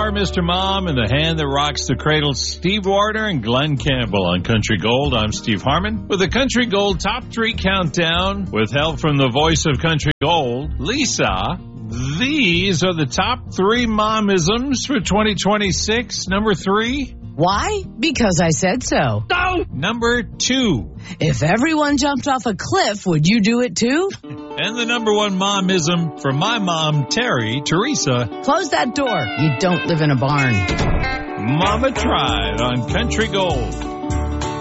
are Mr. Mom and the hand that rocks the cradle, Steve Warner and Glenn Campbell on Country Gold. I'm Steve Harmon with the Country Gold Top 3 Countdown with help from the voice of Country Gold, Lisa. These are the top 3 momisms for 2026. Number 3. Why? Because I said so. No. Number 2. If everyone jumped off a cliff, would you do it too? And the number 1 momism for my mom, Teresa. Close that door. You don't live in a barn. Mama tried on Country Gold.